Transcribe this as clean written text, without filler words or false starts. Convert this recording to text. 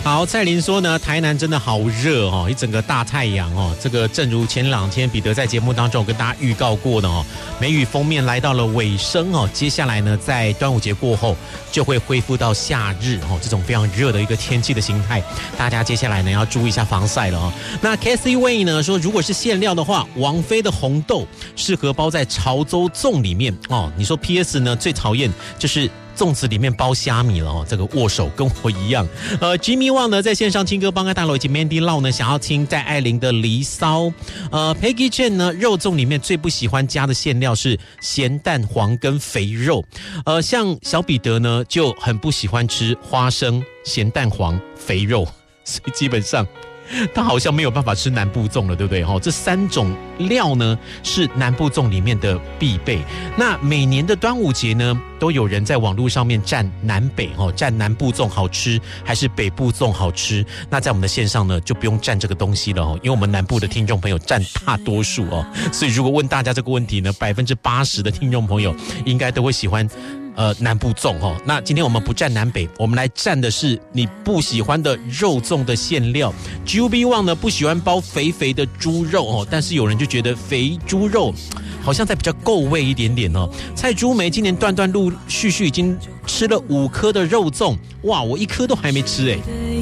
好，蔡琳说呢，台南真的好热哦，一整个大太阳哦。这个正如前2天彼得在节目当中跟大家预告过的哦，梅雨锋面来到了尾声哦，接下来呢，在端午节过后就会恢复到夏日哦，这种非常热的一个天气的形态，大家接下来呢要注意一下防晒了哦。那 Cassie Way 呢说，如果是馅料的话，王菲的红豆适合包在潮州粽里面哦。你说 PS 呢最讨厌就是粽子里面包虾米了哦，这个握手跟我一样。Jimmy Wang 呢在线上听歌，帮爱大楼以及 Mandy Lau 呢想要听戴爱玲的《离骚》。Peggy Chen 呢肉粽里面最不喜欢加的馅料是咸蛋黄跟肥肉。像小彼得呢就很不喜欢吃花生、咸蛋黄、肥肉，所以基本上他好像没有办法吃南部粽了，对不对？这3种料呢是南部粽里面的必备。那每年的端午节呢，都有人在网络上面站南北，站南部粽好吃还是北部粽好吃。那在我们的线上呢，就不用站这个东西了，因为我们南部的听众朋友占大多数哦。所以如果问大家这个问题呢，80%的听众朋友应该都会喜欢南部粽哦。那今天我们不站南北，我们来站的是你不喜欢的肉粽的馅料。Juby Wang 呢不喜欢包肥肥的猪肉哦，但是有人就觉得肥猪肉好像在比较够味一点点哦。蔡珠梅今年断断陆续续已经吃了5颗的肉粽，哇，我1颗都还没吃哎。